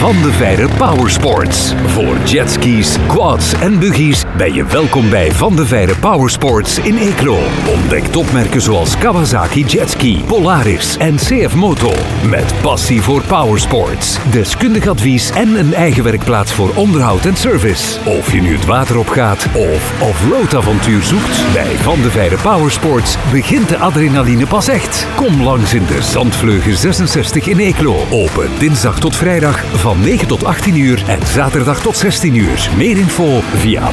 Van de Veire Powersports. Voor jetskis, quads en buggies ben je welkom bij Van de Veire Powersports in Eeklo. Ontdek topmerken zoals Kawasaki Jetski, Polaris en CF Moto. Met passie voor powersports, deskundig advies en een eigen werkplaats voor onderhoud en service. Of je nu het water op gaat of off-road avontuur zoekt, bij Van de Veire Powersports begint de adrenaline pas echt. Kom langs in de Zandvleugen 66 in Eeklo. Open dinsdag tot vrijdag van 9 tot 18 uur en zaterdag tot 16 uur. Meer info via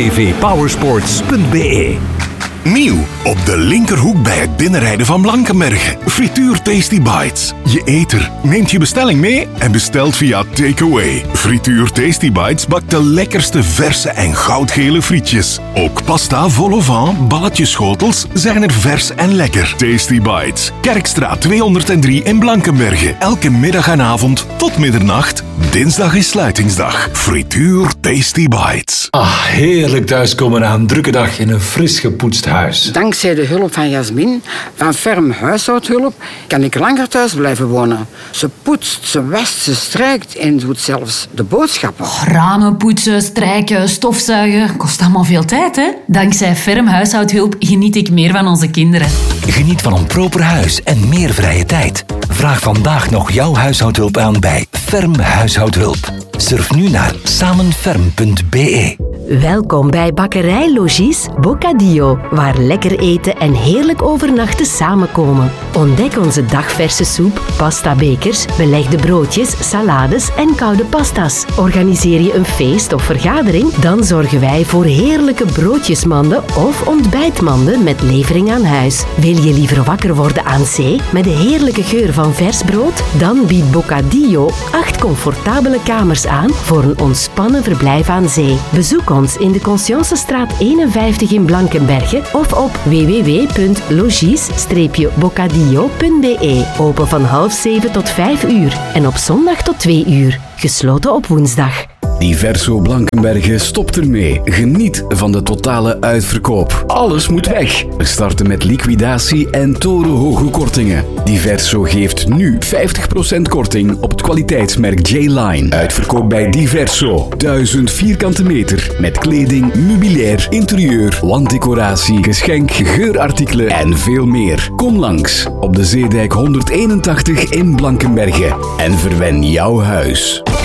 vdvpowersports.be. Nieuw op de linkerhoek bij het binnenrijden van Blankenberge. Frituur Tasty Bites. Je eter neemt je bestelling mee en bestelt via Takeaway. Frituur Tasty Bites bakt de lekkerste verse en goudgele frietjes. Ook pasta vol au vent, balletjeschotels zijn er vers en lekker. Tasty Bites. Kerkstraat 203 in Blankenberge. Elke middag en avond tot middernacht. Dinsdag is sluitingsdag. Frituur Tasty Bites. Heerlijk thuiskomen na een drukke dag in een fris gepoetst huis. Dankzij de hulp van Jasmin, van Ferm Huishoudhulp, kan ik langer thuis blijven wonen. Ze poetst, ze wast, ze strijkt en doet zelfs de boodschappen. Ramen poetsen, strijken, stofzuigen, kost allemaal veel tijd, hè? Dankzij Ferm Huishoudhulp geniet ik meer van onze kinderen. Geniet van een proper huis en meer vrije tijd. Vraag vandaag nog jouw huishoudhulp aan bij Ferm Huishoudhulp. Surf nu naar samenferm.be. Welkom bij Bakkerij Logis Bocadillo, waar lekker eten en heerlijk overnachten samenkomen. Ontdek onze dagverse soep, pastabekers, belegde broodjes, salades en koude pasta's. Organiseer je een feest of vergadering? Dan zorgen wij voor heerlijke broodjesmanden of ontbijtmanden met levering aan huis. Wil je liever wakker worden aan zee met de heerlijke geur van vers brood? Dan biedt Bocadillo 8 comfortabele kamers aan voor een ontspannen verblijf aan zee. Bezoek ons in de Consciencestraat 51 in Blankenberge of op www.logis-bocadillo.be. Open van 6:30 tot 5 uur en op zondag tot 2 uur. Gesloten op woensdag. Diverso Blankenberge stopt ermee. Geniet van de totale uitverkoop. Alles moet weg. We starten met liquidatie en torenhoge kortingen. Diverso geeft nu 50% korting op het kwaliteitsmerk J-Line. Uitverkoop bij Diverso. 1000 vierkante meter met kleding, meubilair, interieur, wanddecoratie, geschenk, geurartikelen en veel meer. Kom langs op de Zeedijk 181 in Blankenberge en verwen jouw huis.